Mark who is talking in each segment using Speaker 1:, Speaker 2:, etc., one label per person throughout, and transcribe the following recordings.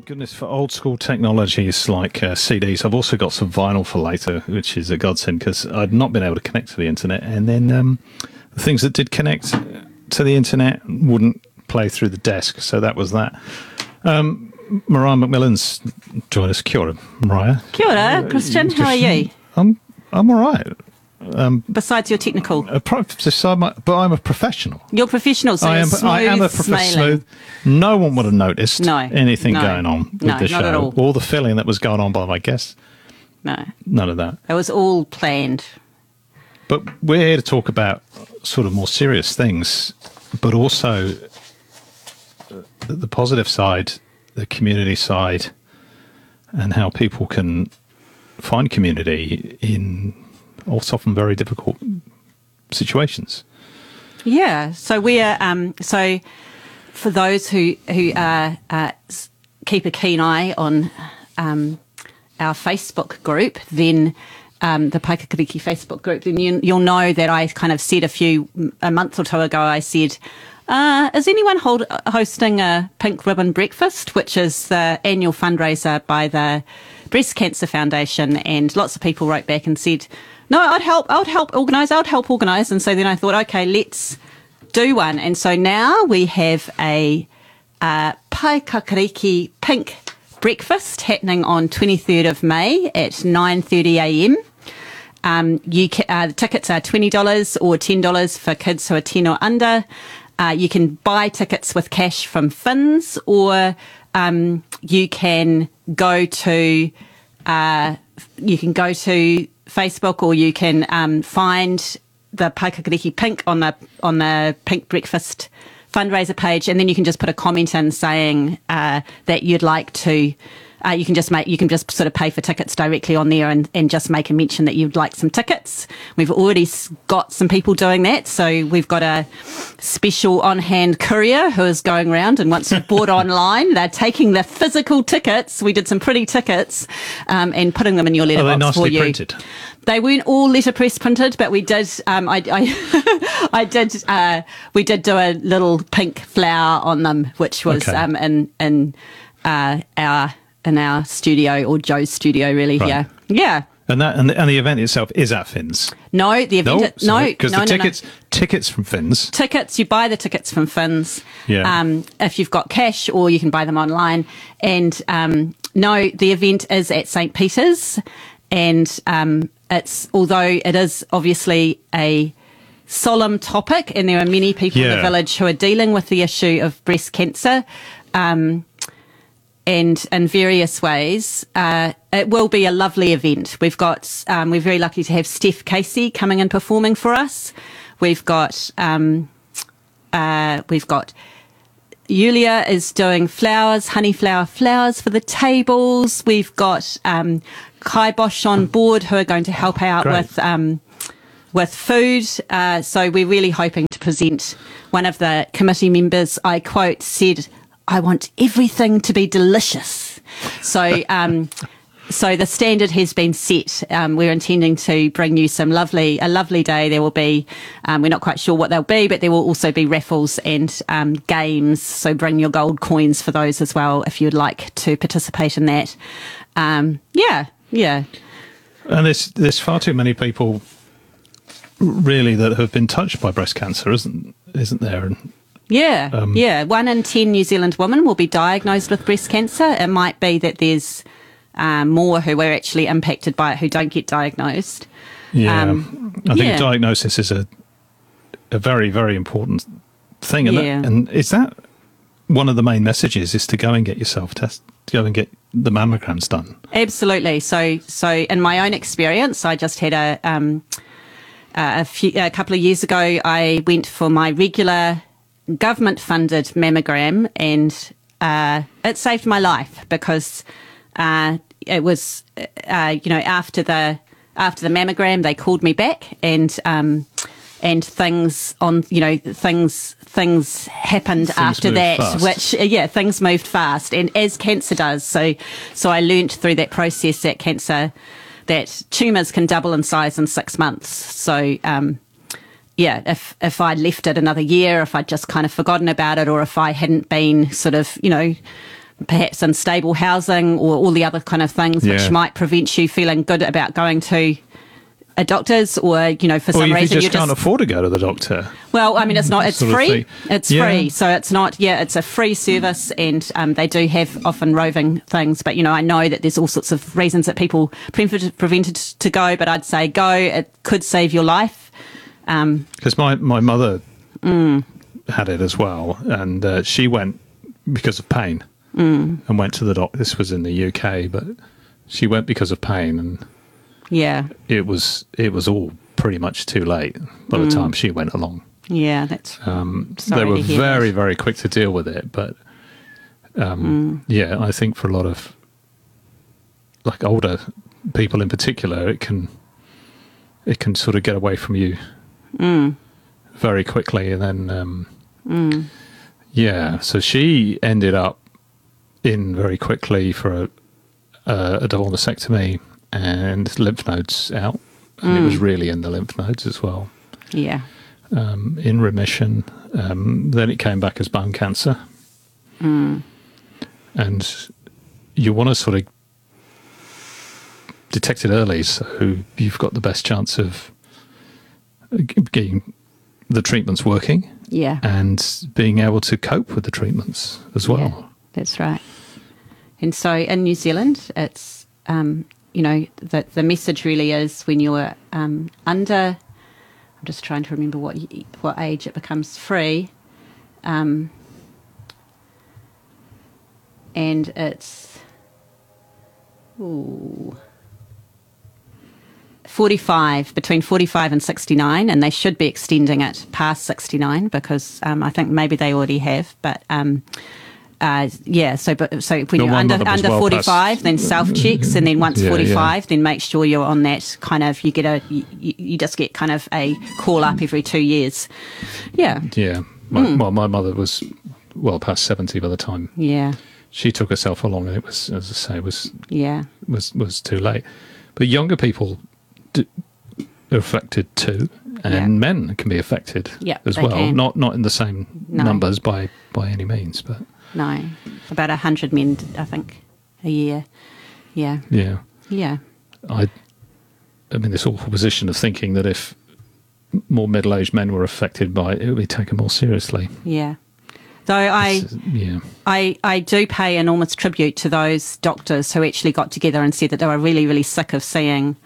Speaker 1: goodness, for old school technologies like CDs, I've also got some vinyl for later, which is a godsend because I'd not been able to connect to the internet. And then the things that did connect to the internet wouldn't play through the desk. So that was that. Mariah McMillan's joined us. Kia ora, Mariah.
Speaker 2: Kia ora, Christian. How are you?
Speaker 1: I'm all right.
Speaker 2: Besides your technical,
Speaker 1: but I'm a professional.
Speaker 2: You're professional, so
Speaker 1: I am a professional. No one would have noticed anything going on with the show.
Speaker 2: Not at all.
Speaker 1: All the filling that was going on by my guests.
Speaker 2: No,
Speaker 1: none of that.
Speaker 2: It was all planned.
Speaker 1: But we're here to talk about sort of more serious things, but also the positive side, the community side, and how people can find community in often very difficult situations.
Speaker 2: Yeah. So so for those who keep a keen eye on our Facebook group, then the Paikakariki Facebook group, then you'll know that I kind of said a month or two ago, I said, is anyone hosting a Pink Ribbon Breakfast, which is the annual fundraiser by the Breast Cancer Foundation? And lots of people wrote back and said, no, I'd help organise. And so then I thought, okay, let's do one. And so now we have a Paikakariki Pink Breakfast happening on 23rd of May at 9:30 a.m. The tickets are $20 or $10 for kids who are 10 or under. You can buy tickets with cash from Fins, or you can go to Facebook, or you can find the Paikakariki Pink on the Pink Breakfast fundraiser page, and then you can just put a comment in saying that you'd like to. You can just sort of pay for tickets directly on there and just make a mention that you'd like some tickets. We've already got some people doing that. So we've got a special on-hand courier who is going around, and once you've bought online, they're taking the physical tickets. We did some pretty tickets and putting them in your letterbox for you.
Speaker 1: Are they nicely printed?
Speaker 2: They weren't all letterpress printed, but we did. We did do a little pink flower on them, which was in our studio, or Joe's studio, really. Right. Yeah. And
Speaker 1: the event itself is at Fins.
Speaker 2: No, the event
Speaker 1: because tickets from Fins.
Speaker 2: You buy the tickets from Fins.
Speaker 1: Yeah.
Speaker 2: If you've got cash, or you can buy them online. And the event is at St. Peter's, and although it is obviously a solemn topic, and there are many people in the village who are dealing with the issue of breast cancer. And in various ways, it will be a lovely event. We're very lucky to have Steph Casey coming and performing for us. We've got Yulia is doing honeyflower flowers for the tables. We've got Kibosh on board, who are going to help out with food. So we're really hoping to present. One of the committee members, I quote, said, "I want everything to be delicious." So the standard has been set. We're intending to bring you a lovely day. There will be, we're not quite sure what they'll be, but there will also be raffles and games. So bring your gold coins for those as well, if you'd like to participate in that. Yeah.
Speaker 1: And there's far too many people really that have been touched by breast cancer, isn't there? And
Speaker 2: Yeah. 1 in 10 New Zealand women will be diagnosed with breast cancer. It might be that there's more who are actually impacted by it who don't get diagnosed.
Speaker 1: Yeah, I think diagnosis is a very, very important thing. And is that one of the main messages, is to go and get yourself tested, go and get the mammograms done? Absolutely.
Speaker 2: So in my own experience, I just had a couple of years ago, I went for my regular government-funded mammogram, and it saved my life, because it was after the mammogram they called me back, and things happened after that,
Speaker 1: fast.
Speaker 2: Things moved fast, and as cancer does. So I learnt through that process that tumours can double in size in 6 months. So if I'd left it another year, if I'd just kind of forgotten about it, or if I hadn't been sort of, perhaps unstable housing or all the other kind of things which might prevent you feeling good about going to a doctor's, or for some reason
Speaker 1: you just can't afford to go to the doctor.
Speaker 2: Well, I mean, it's not. It's free. It's free, so it's not. Yeah, it's a free service, and they do have often roving things. But I know that there's all sorts of reasons that people prevented to go. But I'd say go. It could save your life.
Speaker 1: Because my mother had it as well, and she went because of pain, and went to the doctor. This was in the UK, but she went because of pain, and it was all pretty much too late by the time she went along.
Speaker 2: Yeah, that's.
Speaker 1: They were very, very quick to deal with it, but I think for a lot of like older people in particular, it can sort of get away from you very quickly, and then so she ended up in very quickly for a double mastectomy and lymph nodes out, and it was really in the lymph nodes as well.
Speaker 2: Yeah.
Speaker 1: In remission. Then it came back as bone cancer. And you want to sort of detect it early, so you've got the best chance of getting the treatments working.
Speaker 2: Yeah.
Speaker 1: And being able to cope with the treatments as well.
Speaker 2: Yeah, that's right. And so in New Zealand, it's, the message really is when you're under, I'm just trying to remember what age it becomes free, and it's 45, between 45 and 69, and they should be extending it past 69 because I think maybe they already have, but so when you're under 45, then self-checks, and then once 45, then make sure you're on that kind of, you just get kind of a call up every 2 years. Yeah.
Speaker 1: Yeah. My mother was well past 70 by the time she took herself along, and it was, as I say, was too late. But younger people are affected too, and men can be affected as well. Can. Not in the same numbers by any means, but...
Speaker 2: No, about 100 men, I think, a year. Yeah.
Speaker 1: Yeah.
Speaker 2: Yeah.
Speaker 1: I'm in this awful position of thinking that if more middle-aged men were affected by it, it would be taken more seriously.
Speaker 2: Yeah. Though I do pay enormous tribute to those doctors who actually got together and said that they were really, really sick of seeing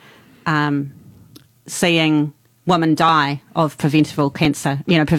Speaker 2: women die of preventable cancer,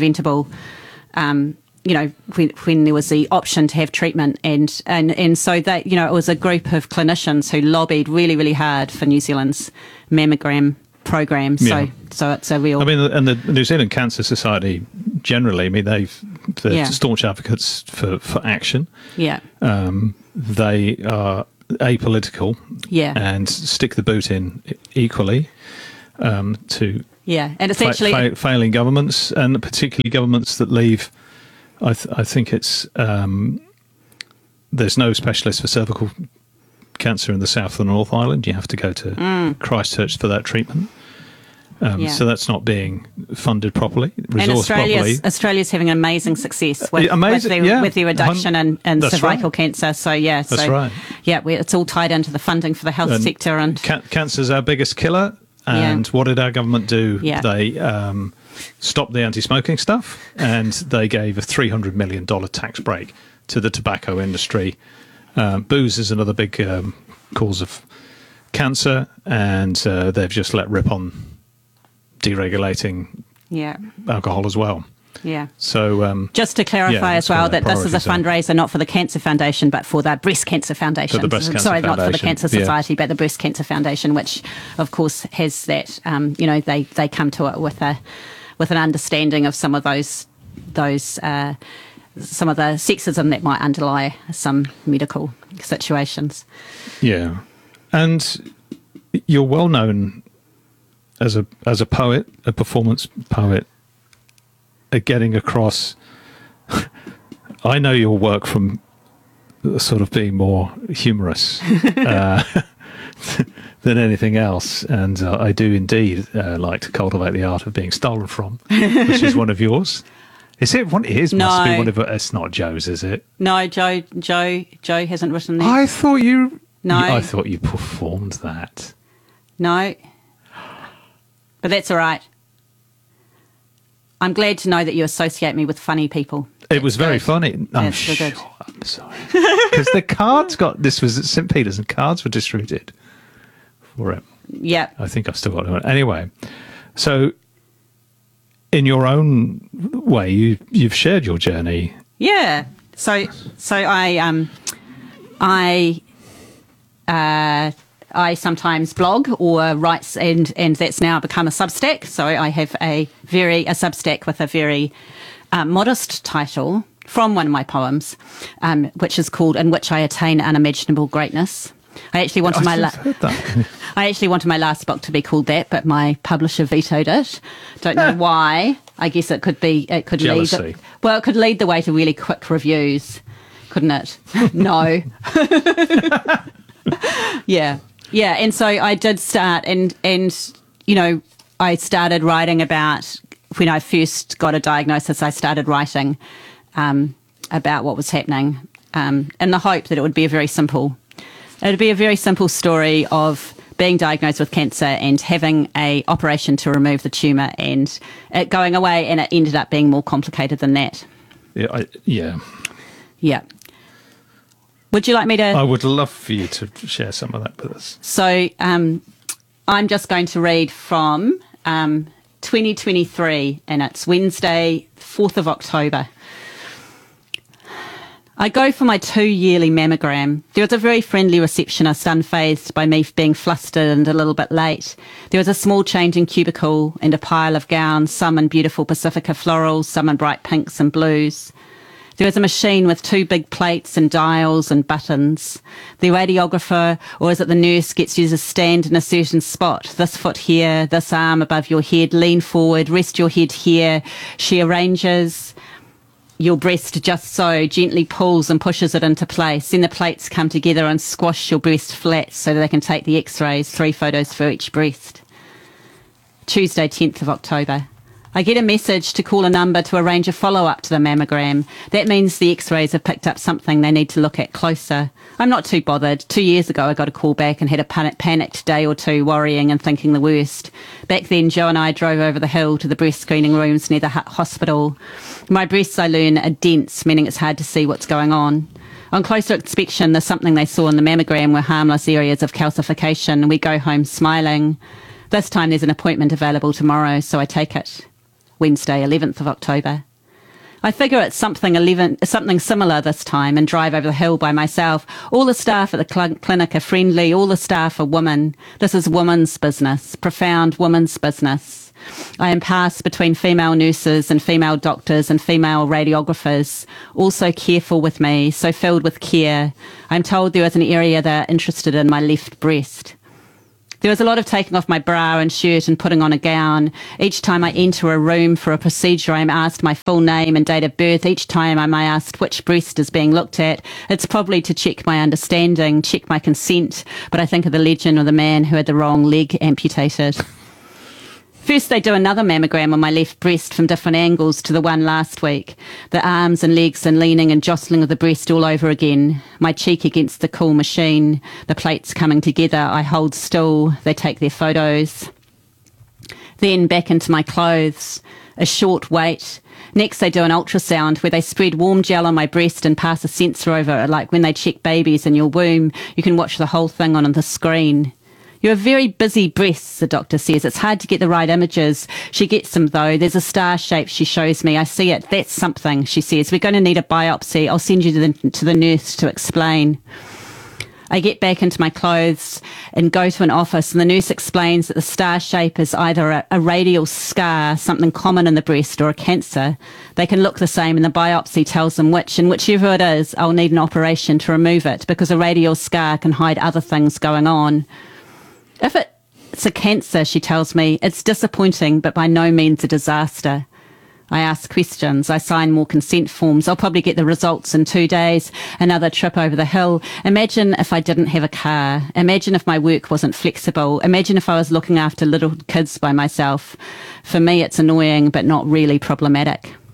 Speaker 2: when there was the option to have treatment, and so that, it was a group of clinicians who lobbied really, really hard for New Zealand's mammogram program. So it's a real...
Speaker 1: I mean, and the New Zealand Cancer Society generally, they're staunch advocates for action.
Speaker 2: Yeah.
Speaker 1: They are apolitical and stick the boot in equally to
Speaker 2: and it's actually
Speaker 1: failing governments, and particularly governments that leave... I think it's there's no specialist for cervical cancer in the South or North Island. You have to go to Christchurch for that treatment. So that's not being funded properly, resourced properly.
Speaker 2: Australia's having amazing success with the reduction in cervical cancer. So
Speaker 1: that's right.
Speaker 2: Yeah, it's all tied into the funding for the health sector. And
Speaker 1: cancer's our biggest killer. And what did our government do? Yeah. They stopped the anti-smoking stuff, and they gave a $300 million tax break to the tobacco industry. Booze is another big cause of cancer, and they've just let rip on deregulating alcohol as well.
Speaker 2: Yeah.
Speaker 1: So
Speaker 2: just to clarify as well that this is a fundraiser not for the Cancer Foundation but for the Breast Cancer Foundation.
Speaker 1: For the Breast Cancer Foundation.
Speaker 2: Not for the Cancer Society, but the Breast Cancer Foundation, which of course has that. They come to it with an understanding of some of those some of the sexism that might underlie some medical situations.
Speaker 1: Yeah, and you're well known as a poet, a performance poet. Getting across, I know your work from sort of being more humorous than anything else, and I do indeed like to cultivate the art of being stolen from, which is one of yours. Is it one? It is.
Speaker 2: No.
Speaker 1: Must be one of. It's not Joe's, is it?
Speaker 2: No, Joe hasn't written that.
Speaker 1: I thought you.
Speaker 2: No.
Speaker 1: I thought you performed that.
Speaker 2: No. But that's all right. I'm glad to know that you associate me with funny people.
Speaker 1: It was very funny. I'm
Speaker 2: That's
Speaker 1: sure.
Speaker 2: good.
Speaker 1: I'm sorry. Because the cards this was at St. Peter's and cards were distributed for it.
Speaker 2: Yeah.
Speaker 1: I think I've still got one. Anyway, so in your own way, you've shared your journey.
Speaker 2: Yeah. So I sometimes blog or write, and that's now become a Substack. So I have a Substack with a very modest title from one of my poems, which is called "In Which I Attain Unimaginable Greatness." I actually wanted I actually wanted my last book to be called that, but my publisher vetoed it. Don't know why. I guess it could
Speaker 1: Jealousy.
Speaker 2: lead. It could lead the way to really quick reviews, couldn't it? No. Yeah. Yeah, and so I did start, and I started writing about when I first got a diagnosis. I started writing about what was happening, in the hope that it would be a very simple story of being diagnosed with cancer and having a operation to remove the tumour and it going away, and it ended up being more complicated than that.
Speaker 1: Yeah.
Speaker 2: Would you like me to?
Speaker 1: I would love for you to share some of that with us.
Speaker 2: So I'm just going to read from 2023, and it's Wednesday, 4th of October. I go for my 2-yearly mammogram. There was a very friendly receptionist, unfazed by me being flustered and a little bit late. There was a small changing cubicle and a pile of gowns, some in beautiful Pacifica florals, some in bright pinks and blues. There was a machine with 2 big plates and dials and buttons. The radiographer, or is it the nurse, gets you to stand in a certain spot. This foot here, this arm above your head, lean forward, rest your head here. She arranges your breast just so, gently pulls and pushes it into place. Then the plates come together and squash your breast flat so that they can take the x-rays, 3 photos for each breast. Tuesday, 10th of October. I get a message to call a number to arrange a follow-up to the mammogram. That means the x-rays have picked up something they need to look at closer. I'm not too bothered. 2 years ago, I got a call back and had a panicked day or two, worrying and thinking the worst. Back then, Joe and I drove over the hill to the breast screening rooms near the hospital. My breasts, I learn, are dense, meaning it's hard to see what's going on. On closer inspection, there's something they saw in the mammogram were harmless areas of calcification, and we go home smiling. This time there's an appointment available tomorrow, so I take it. Wednesday, 11th of October. I figure it's something similar this time and drive over the hill by myself. All the staff at the clinic are friendly. All the staff are women. This is women's business, profound women's business. I am passed between female nurses and female doctors and female radiographers, all so careful with me, so filled with care. I'm told there is an area they're interested in, my left breast. There was a lot of taking off my bra and shirt and putting on a gown. Each time I enter a room for a procedure, I'm asked my full name and date of birth. Each time I'm asked which breast is being looked at. It's probably to check my understanding, check my consent, but I think of the legend of the man who had the wrong leg amputated. First, they do another mammogram on my left breast from different angles to the one last week. The arms and legs and leaning and jostling of the breast all over again. My cheek against the cool machine. The plates coming together. I hold still. They take their photos. Then back into my clothes. A short wait. Next, they do an ultrasound where they spread warm gel on my breast and pass a sensor over it, like when they check babies in your womb. You can watch the whole thing on the screen. You have very busy breasts, the doctor says. It's hard to get the right images. She gets them, though. There's a star shape she shows me. I see it. That's something, she says. We're going to need a biopsy. I'll send you to the nurse to explain. I get back into my clothes and go to an office, and the nurse explains that the star shape is either a radial scar, something common in the breast, or a cancer. They can look the same, and the biopsy tells them which, and whichever it is, I'll need an operation to remove it, because a radial scar can hide other things going on. If it's a cancer, she tells me, it's disappointing, but by no means a disaster. I ask questions. I sign more consent forms. I'll probably get the results in 2 days. Another trip over the hill. Imagine if I didn't have a car. Imagine if my work wasn't flexible. Imagine if I was looking after little kids by myself. For me, it's annoying, but not really problematic.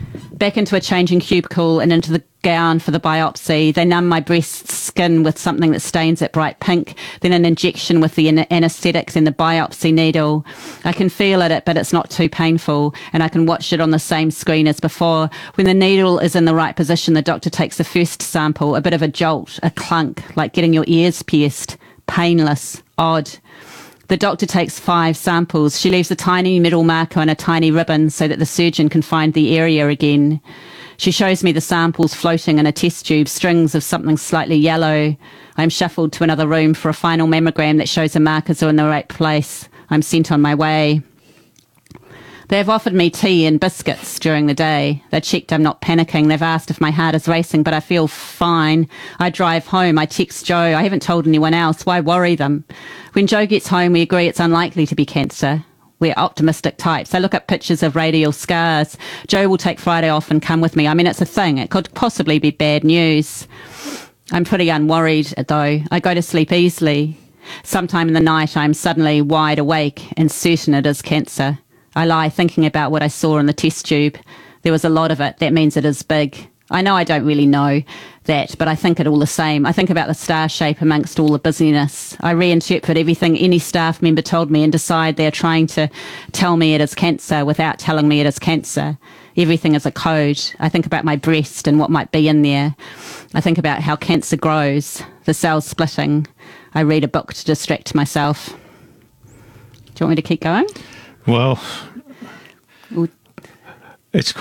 Speaker 2: back into a changing cubicle and into the gown for the biopsy. They numb my breast skin with something that stains it bright pink, then an injection with the anaesthetic, then the biopsy needle. I can feel it, but it's not too painful, and I can watch it on the same screen as before. When the needle is in the right position, the doctor takes the first sample, a bit of a jolt, a clunk, like getting your ears pierced, painless, odd. The doctor takes 5 samples. She leaves a tiny middle marker on a tiny ribbon so that the surgeon can find the area again. She shows me the samples floating in a test tube, strings of something slightly yellow. I'm shuffled to another room for a final mammogram that shows the markers are in the right place. I'm sent on my way. They have offered me tea and biscuits during the day. They checked I'm not panicking. They've asked if my heart is racing, but I feel fine. I drive home. I text Joe. I haven't told anyone else. Why worry them? When Joe gets home, we agree it's unlikely to be cancer. We're optimistic types. I look at pictures of radial scars. Joe will take Friday off and come with me. I mean, it's a thing. It could possibly be bad news. I'm pretty unworried, though. I go to sleep easily. Sometime in the night, I'm suddenly wide awake and certain it is cancer. I lie thinking about what I saw in the test tube. There was a lot of it. That means it is big. I know I don't really know that, but I think it all the same. I think about the star shape amongst all the busyness. I reinterpret everything any staff member told me and decide they're trying to tell me it is cancer without telling me it is cancer. Everything is a code. I think about my breast and what might be in there. I think about how cancer grows, the cells splitting. I read a book to distract myself. Do you want me to keep going?
Speaker 1: Well, it's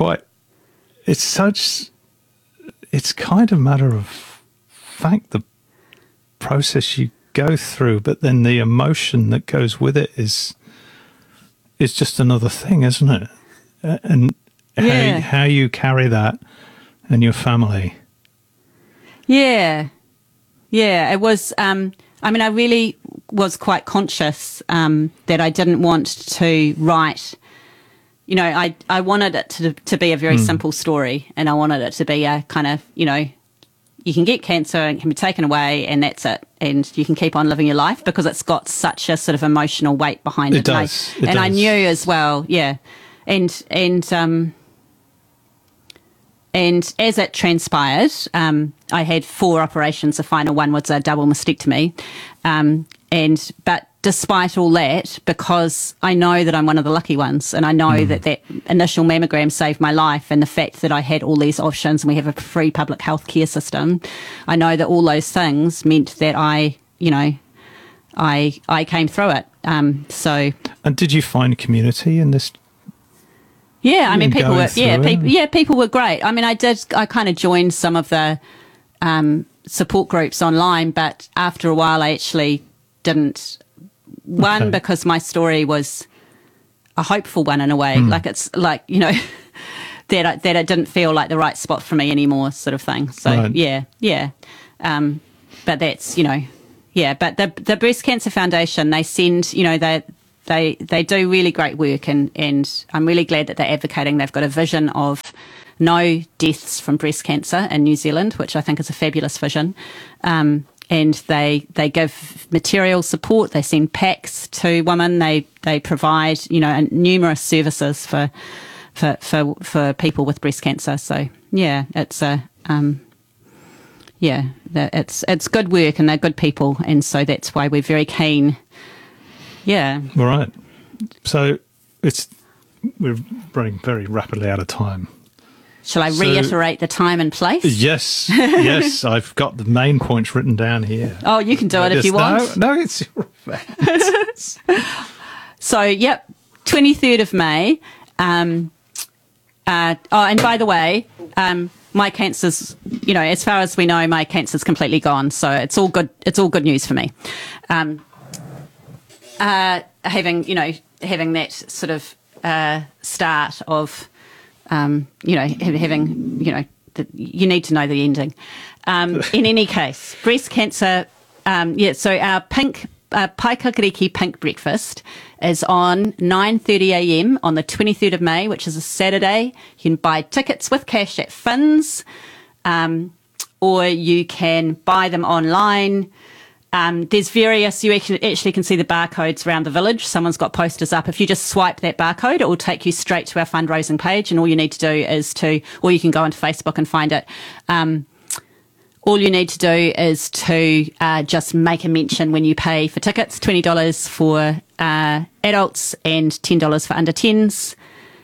Speaker 1: kind of matter of fact, the process you go through, but then the emotion that goes with it is just another thing, isn't it? And how you carry that and your family. Yeah, it was, I mean, I really was quite conscious that I didn't want to write. You know, I wanted it to be a very simple story, and I wanted it to be a kind of, you know, you can get cancer and it can be taken away and that's it, and you can keep on living your life, because it's got such a sort of emotional weight behind it. It does.
Speaker 2: I knew as well, yeah. And as it transpired, I had 4 operations. The final one was a double mastectomy. But despite all that, because I know that I'm one of the lucky ones, and I know that initial mammogram saved my life, and the fact that I had all these options and we have a free public health care system, I know that all those things meant that I came through it. And
Speaker 1: did you find community in this?
Speaker 2: Yeah, I mean, people were great. I mean, I kind of joined some of the support groups online, but after a while I actually didn't. One, because my story was a hopeful one in a way, like it's like, you know, that it didn't feel like the right spot for me anymore, sort of thing. So right. yeah. But that's, you know, yeah. But the Breast Cancer Foundation, they send, you know, they do really great work, and I'm really glad that they're advocating. They've got a vision of no deaths from breast cancer in New Zealand, which I think is a fabulous vision. And they give material support. They send packs to women. They provide, you know, numerous services for people with breast cancer. So yeah, it's it's good work, and they're good people, and so that's why we're very keen. Yeah. All
Speaker 1: right. So we're running very rapidly out of time.
Speaker 2: Shall I reiterate the time and place?
Speaker 1: Yes, yes. I've got the main points written down here.
Speaker 2: Oh, you can do it if you want.
Speaker 1: No, it's your event.
Speaker 2: So, yep, 23rd of May. And by the way, my cancer's, you know, as far as we know, my cancer's completely gone. So it's all good. It's all good news for me. Having that sort of start of, you know, having, you know, you need to know the ending. In any case, breast cancer, so our Paikakariki Pink Breakfast is on 9:30am on the 23rd of May, which is a Saturday. You can buy tickets with cash at Fins, or you can buy them online. there's various, you actually can see the barcodes around the village. Someone's got posters up. If you just swipe that barcode, it will take you straight to our fundraising page, and all you need to do is or you can go onto Facebook and find it. All you need to do is to just make a mention when you pay for tickets, $20 for adults and $10 for under 10s.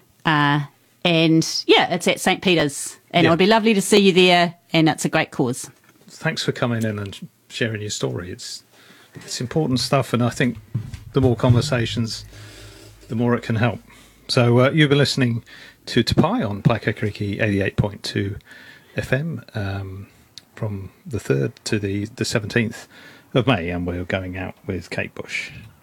Speaker 2: And yeah, it's at St. Peter's, and it would be lovely to see you there, and it's a great cause.
Speaker 1: Thanks for coming in and sharing your story. It's important stuff, and I think the more conversations, the more it can help. So you've been listening to Te Pai on Paekakariki 88.2 FM from the 3rd to the 17th of May, and we're going out with Kate Bush.